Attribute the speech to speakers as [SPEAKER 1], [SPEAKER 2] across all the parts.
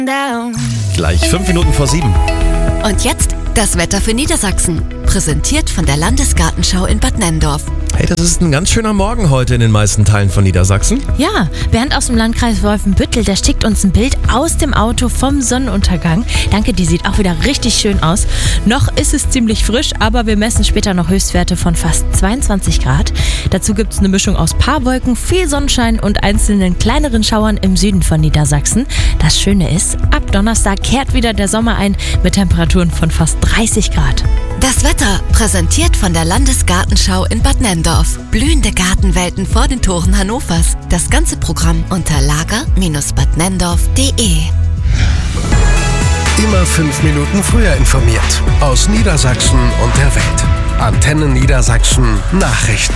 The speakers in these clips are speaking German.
[SPEAKER 1] Gleich 5 Minuten vor 7.
[SPEAKER 2] Und jetzt das Wetter für Niedersachsen. Präsentiert von der Landesgartenschau in Bad Nenndorf.
[SPEAKER 1] Hey, das ist ein ganz schöner Morgen heute in den meisten Teilen von Niedersachsen.
[SPEAKER 3] Ja, Bernd aus dem Landkreis Wolfenbüttel, der schickt uns ein Bild aus dem Auto vom Sonnenuntergang. Danke, die sieht auch wieder richtig schön aus. Noch ist es ziemlich frisch, aber wir messen später noch Höchstwerte von fast 22 Grad. Dazu gibt es eine Mischung aus Paarwolken, viel Sonnenschein und einzelnen kleineren Schauern im Süden von Niedersachsen. Das Schöne ist, ab Donnerstag kehrt wieder der Sommer ein mit Temperaturen von fast 30 Grad.
[SPEAKER 2] Das Wetter präsentiert von der Landesgartenschau in Bad Nenndorf. Blühende Gartenwelten vor den Toren Hannovers. Das ganze Programm unter lager-badnenndorf.de.
[SPEAKER 4] Immer 5 Minuten früher informiert. Aus Niedersachsen und der Welt. Antenne Niedersachsen Nachrichten.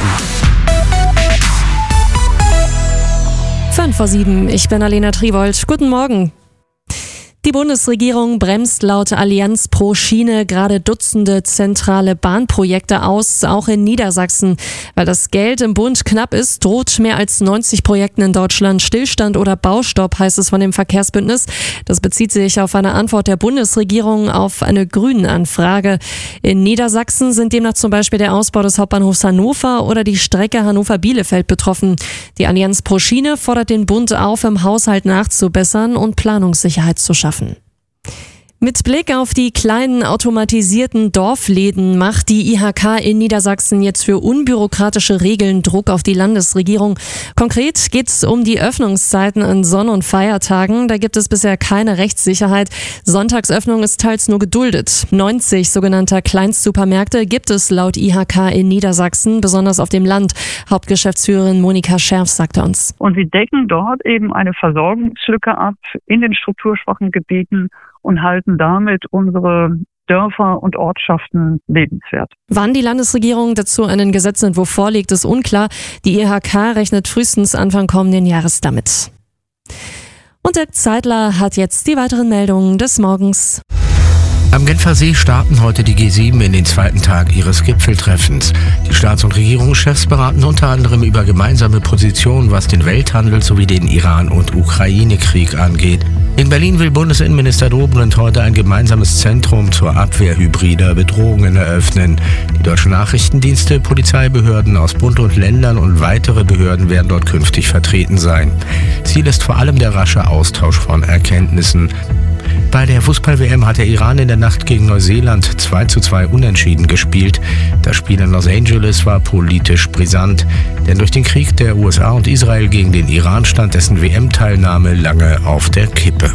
[SPEAKER 5] 5:07, ich bin Alena Triwold. Guten Morgen. Die Bundesregierung bremst laut Allianz pro Schiene gerade Dutzende zentrale Bahnprojekte aus, auch in Niedersachsen. Weil das Geld im Bund knapp ist, droht mehr als 90 Projekten in Deutschland Stillstand oder Baustopp, heißt es von dem Verkehrsbündnis. Das bezieht sich auf eine Antwort der Bundesregierung auf eine Grünen-Anfrage. In Niedersachsen sind demnach zum Beispiel der Ausbau des Hauptbahnhofs Hannover oder die Strecke Hannover-Bielefeld betroffen. Die Allianz pro Schiene fordert den Bund auf, im Haushalt nachzubessern und Planungssicherheit zu schaffen. Mit Blick auf die kleinen automatisierten Dorfläden macht die IHK in Niedersachsen jetzt für unbürokratische Regeln Druck auf die Landesregierung. Konkret geht es um die Öffnungszeiten an Sonn- und Feiertagen. Da gibt es bisher keine Rechtssicherheit. Sonntagsöffnung ist teils nur geduldet. 90 sogenannter Kleinstsupermärkte gibt es laut IHK in Niedersachsen, besonders auf dem Land. Hauptgeschäftsführerin Monika Scherf sagte uns.
[SPEAKER 6] Und sie decken dort eben eine Versorgungslücke ab in den strukturschwachen Gebieten und halten damit unsere Dörfer und Ortschaften lebenswert.
[SPEAKER 5] Wann die Landesregierung dazu einen Gesetzentwurf vorlegt, ist unklar. Die IHK rechnet frühestens Anfang kommenden Jahres damit. Und Dirk Zeitler hat jetzt die weiteren Meldungen des Morgens.
[SPEAKER 7] Am Genfer See starten heute die G7 in den zweiten Tag ihres Gipfeltreffens. Die Staats- und Regierungschefs beraten unter anderem über gemeinsame Positionen, was den Welthandel sowie den Iran- und Ukraine-Krieg angeht. In Berlin will Bundesinnenminister Dobrindt heute ein gemeinsames Zentrum zur Abwehr hybrider Bedrohungen eröffnen. Die deutschen Nachrichtendienste, Polizeibehörden aus Bund und Ländern und weitere Behörden werden dort künftig vertreten sein. Ziel ist vor allem der rasche Austausch von Erkenntnissen. Bei der Fußball-WM hat der Iran in der Nacht gegen Neuseeland 2:2 unentschieden gespielt. Das Spiel in Los Angeles war politisch brisant, denn durch den Krieg der USA und Israel gegen den Iran stand dessen WM-Teilnahme lange auf der Kippe.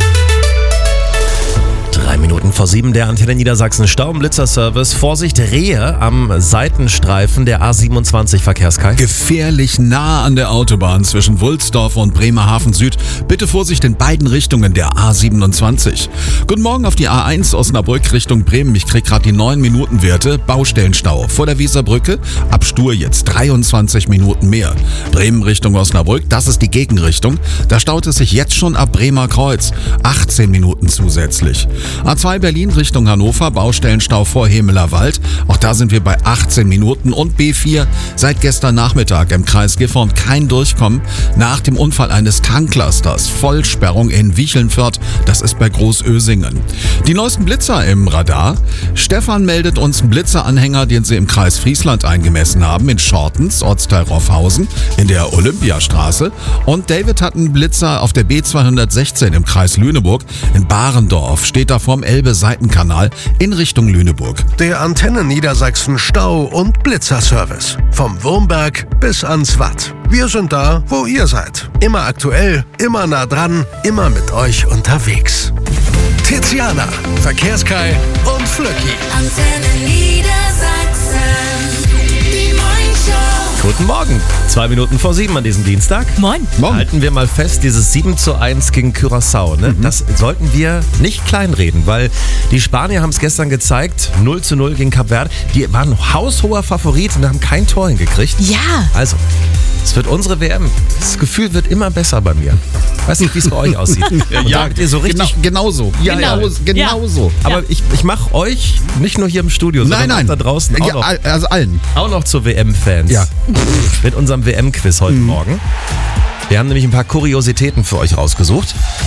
[SPEAKER 1] 3 Minuten vor 7, der Antenne Niedersachsen Stau- und Blitzerservice. Vorsicht, Rehe am Seitenstreifen der A27 Verkehrskreis.
[SPEAKER 8] Gefährlich nah an der Autobahn zwischen Wulsdorf und Bremerhaven Süd. Bitte Vorsicht in beiden Richtungen der A27. Guten Morgen auf die A1 Osnabrück Richtung Bremen. Ich krieg gerade die 9-Minuten-Werte. Baustellenstau vor der Weserbrücke. Ab Stur jetzt 23 Minuten mehr. Bremen Richtung Osnabrück, das ist die Gegenrichtung. Da staut es sich jetzt schon ab Bremer Kreuz. 18 Minuten zusätzlich. A2 Berlin Richtung Hannover, Baustellenstau vor Hemeler Wald. Auch da sind wir bei 18 Minuten. Und B4 seit gestern Nachmittag im Kreis Gifhorn kein Durchkommen nach dem Unfall eines Tanklasters. Vollsperrung in Wiechelnförth, das ist bei Großösingen. Die neuesten Blitzer im Radar. Stefan meldet uns einen Blitzeranhänger, den sie im Kreis Friesland eingemessen haben, in Schortens, Ortsteil Roffhausen, in der Olympiastraße. Und David hat einen Blitzer auf der B216 im Kreis Lüneburg, in Barendorf. Steht da vom Elbe-Seitenkanal in Richtung Lüneburg.
[SPEAKER 4] Der Antenne Niedersachsen Stau- und Blitzerservice. Vom Wurmberg bis ans Watt. Wir sind da, wo ihr seid. Immer aktuell, immer nah dran, immer mit euch unterwegs. Tiziana, Verkehrskai und Flöcki.
[SPEAKER 2] Antenne Niedersachsen. Die Morningshow.
[SPEAKER 1] Guten Morgen. 2 Minuten vor 7 an diesem Dienstag.
[SPEAKER 3] Moin.
[SPEAKER 1] Halten wir mal fest, dieses 7:1 gegen Curaçao, ne? Das sollten wir nicht kleinreden, weil die Spanier haben es gestern gezeigt, 0:0 gegen Kap Verde. Die waren haushoher Favorit und haben kein Tor hingekriegt.
[SPEAKER 3] Ja.
[SPEAKER 1] Also, es wird unsere WM. Das Gefühl wird immer besser bei mir. Weiß nicht, wie es bei euch aussieht. Und da habt ihr so richtig...
[SPEAKER 8] Genauso.
[SPEAKER 1] Ja,
[SPEAKER 8] Genauso.
[SPEAKER 1] Aber ich mache euch nicht nur hier im Studio, sondern auch da draußen auch noch,
[SPEAKER 8] also allen.
[SPEAKER 1] auch noch zu WM-Fans.
[SPEAKER 8] Ja.
[SPEAKER 1] Mit unserem WM-Quiz heute Morgen. Wir haben nämlich ein paar Kuriositäten für euch rausgesucht.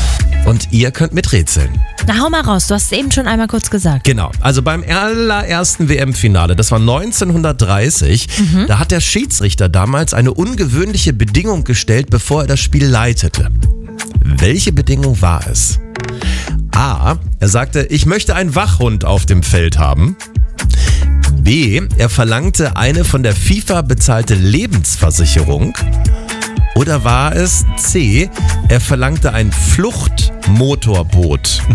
[SPEAKER 1] Und ihr könnt miträtseln.
[SPEAKER 3] Na, hau mal raus, du hast es eben schon einmal kurz gesagt.
[SPEAKER 1] Genau, also beim allerersten WM-Finale, das war 1930, da hat der Schiedsrichter damals eine ungewöhnliche Bedingung gestellt, bevor er das Spiel leitete. Welche Bedingung war es? A. Er sagte, ich möchte einen Wachhund auf dem Feld haben. B. Er verlangte eine von der FIFA bezahlte Lebensversicherung. Oder war es C. Er verlangte ein Fluchtmotorboot?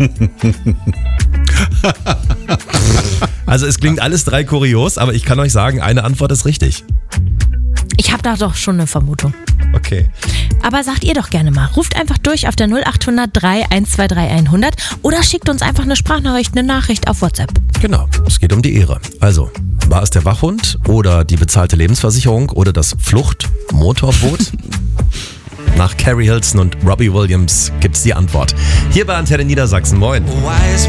[SPEAKER 1] Also es klingt alles drei kurios, aber ich kann euch sagen, eine Antwort ist richtig.
[SPEAKER 3] Ich habe da doch schon eine Vermutung.
[SPEAKER 1] Okay.
[SPEAKER 3] Aber sagt ihr doch gerne mal. Ruft einfach durch auf der 0800 3123 100 oder schickt uns einfach eine Sprachnachricht, eine Nachricht auf WhatsApp.
[SPEAKER 1] Genau, es geht um die Ehre. Also, war es der Wachhund oder die bezahlte Lebensversicherung oder das Fluchtmotorboot? Nach Carrie Hilson und Robbie Williams gibt's die Antwort. Hier bei Antenne Niedersachsen. Moin.